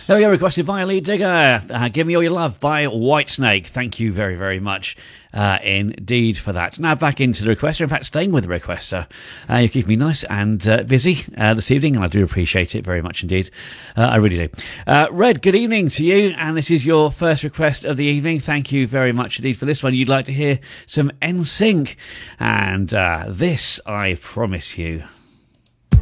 There we go, requested by Elite Digger. Give Me All Your Love by Whitesnake. Thank you very, very much indeed for that. Now back into the requester. In fact, staying with the requester. You keep me nice and busy this evening, and I do appreciate it very much indeed. I really do. Red, good evening to you, and this is your first request of the evening. Thank you very much indeed for this one. You'd like to hear some NSYNC, and this, I promise you,